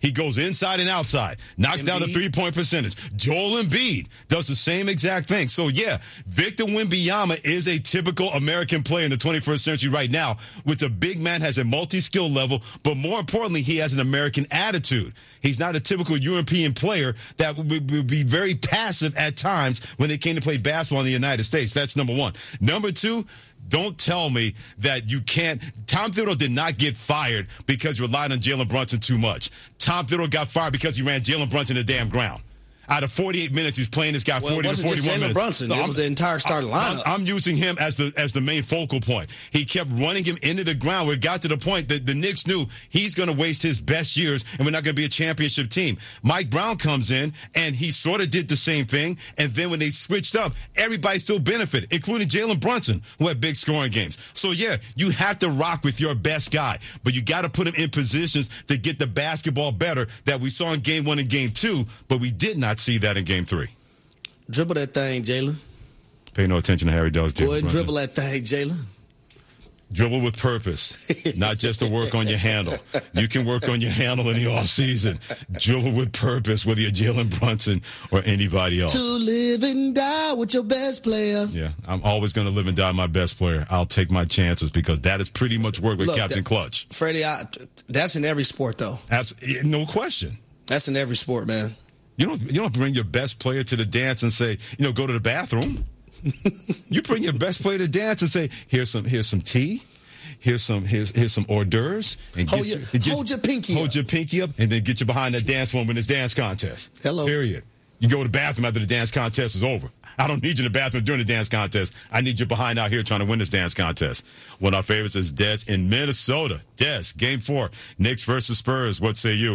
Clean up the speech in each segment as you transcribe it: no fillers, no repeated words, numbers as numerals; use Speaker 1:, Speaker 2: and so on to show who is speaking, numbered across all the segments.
Speaker 1: He goes inside and outside, knocks down the three-point percentage. Joel Embiid does the same exact thing. So, yeah, Victor Wembanyama is a typical American player in the 21st century right now, which a big man has a multi-skill level, but more importantly, he has an American attitude. He's not a typical European player that would be very passive at times when it came to play basketball in the United States. That's number one. Number two, don't tell me that you can't. Tom Thibodeau did not get fired because he relied on Jalen Brunson too much. Tom Thibodeau got fired because he ran Jalen Brunson to the damn ground. Out of 48 minutes, he's playing this guy 40 to 41 minutes.
Speaker 2: It wasn't just Jalen Brunson. It was the entire starting lineup.
Speaker 1: I'm using him as the main focal point. He kept running him into the ground where it got to the point that the Knicks knew he's going to waste his best years and we're not going to be a championship team. Mike Brown comes in, and he sort of did the same thing. And then when they switched up, everybody still benefited, including Jalen Brunson, who had big scoring games. So, yeah, you have to rock with your best guy, but you got to put him in positions to get the basketball better that we saw in Game 1 and Game 2, but we did not see that in Game 3.
Speaker 2: Dribble that thing, Jalen.
Speaker 1: Pay no attention to Harry Douglas.
Speaker 2: Go ahead and dribble that thing, Jalen.
Speaker 1: Dribble with purpose, not just to work on your handle. You can work on your handle in the offseason. Dribble with purpose, whether you're Jalen Brunson or anybody else.
Speaker 2: To live and die with your best player.
Speaker 1: Yeah, I'm always going to live and die with my best player. I'll take my chances because that is pretty much work with Captain Clutch.
Speaker 2: Freddie, that's in every sport, though.
Speaker 1: No question.
Speaker 2: That's in every sport, man.
Speaker 1: You don't bring your best player to the dance and say, go to the bathroom. You bring your best player to dance and say, here's some tea, here's some hors d'oeuvres, and
Speaker 2: hold your pinky up,
Speaker 1: and then get you behind that dance floor when it's dance contest.
Speaker 2: Hello.
Speaker 1: Period. You go to the bathroom after the dance contest is over. I don't need you in the bathroom during the dance contest. I need you behind out here trying to win this dance contest. One of our favorites is Des in Minnesota. Des, Game 4, Knicks versus Spurs. What say you?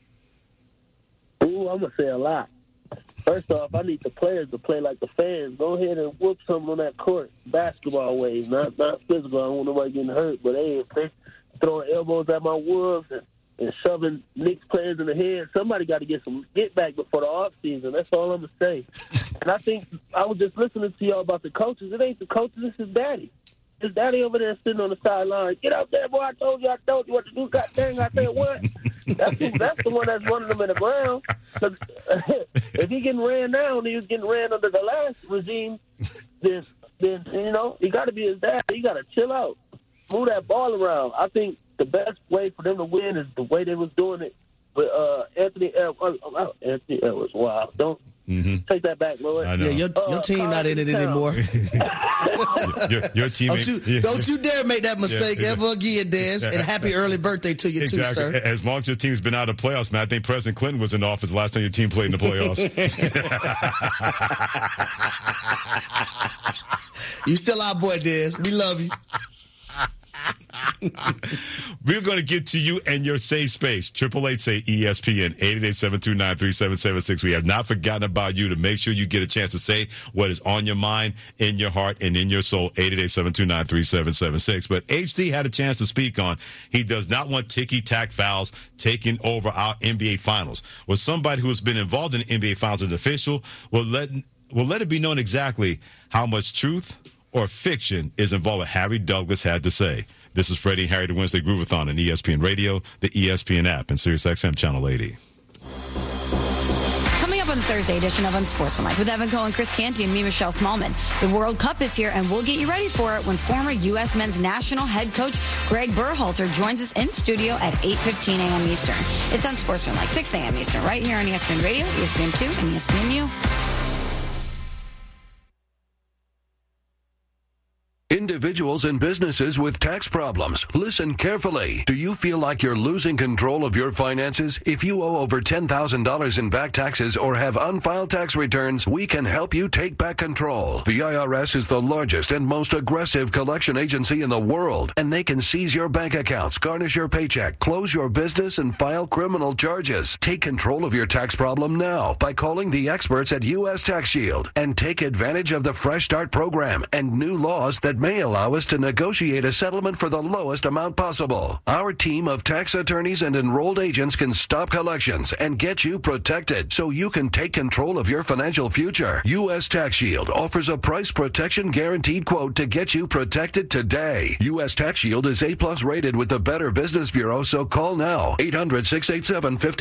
Speaker 3: Ooh, I'm going to say a lot. First off, I need the players to play like the fans. Go ahead and whoop something on that court, basketball ways, not physical. I don't want nobody getting hurt. But, hey, if they're throwing elbows at my wolves and shoving Knicks players in the head, somebody got to get some get back before the offseason. That's all I'm going to say. And I think I was just listening to y'all about the coaches. It ain't the coaches. It's his daddy. His daddy over there sitting on the sideline. Get out there, boy. I told you what to do. God dang, I said what? That's the one that's running them in the ground. If he getting ran now and he was getting ran under the last regime, then he got to be his dad. He got to chill out, move that ball around. I think the best way for them to win is the way they was doing it with Anthony Edwards. Wow, don't. Mm-hmm. Take that back, Lloyd.
Speaker 2: Yeah, your team not in it anymore.
Speaker 1: your team.
Speaker 2: Don't you dare make that mistake ever again, Des. And happy early birthday to you too, sir.
Speaker 1: As long as your team's been out of the playoffs, man. I think President Clinton was in office the last time your team played in the playoffs.
Speaker 2: You still our boy, Des. We love you.
Speaker 1: We're going to get to you and your safe space. 888-SAY-ESPN, 888-729-3776. We have not forgotten about you to make sure you get a chance to say what is on your mind, in your heart, and in your soul. 888-729-3776. But HD had a chance to speak on. He does not want ticky-tack fouls taking over our NBA Finals. Was somebody who has been involved in the NBA Finals as an official will let it be known exactly how much truth or fiction is involved with Harry Douglas had to say. This is Freddie and Harry, the Wednesday Groovathon on ESPN Radio, the ESPN app, and SiriusXM Channel 80.
Speaker 4: Coming up on the Thursday edition of Unsportsmanlike with Evan Cohen, Chris Canty, and me, Michelle Smallman. The World Cup is here, and we'll get you ready for it when former U.S. men's national head coach Greg Berhalter joins us in studio at 8:15 a.m. Eastern. It's Unsportsmanlike, 6 a.m. Eastern, right here on ESPN Radio, ESPN 2, and ESPNU.
Speaker 5: Individuals and businesses with tax problems, listen carefully. Do you feel like you're losing control of your finances? If you owe over $10,000 in back taxes or have unfiled tax returns, we can help you take back control. The IRS is the largest and most aggressive collection agency in the world, and they can seize your bank accounts, garnish your paycheck, close your business, and file criminal charges. Take control of your tax problem now by calling the experts at U.S. Tax Shield and take advantage of the Fresh Start program and new laws that may allow us to negotiate a settlement for the lowest amount possible. Our team of tax attorneys and enrolled agents can stop collections and get you protected so you can take control of your financial future. U.S. Tax Shield offers a price protection guaranteed quote to get you protected today. U.S. Tax Shield is A+ rated with the Better Business Bureau, so call now. 800-687-50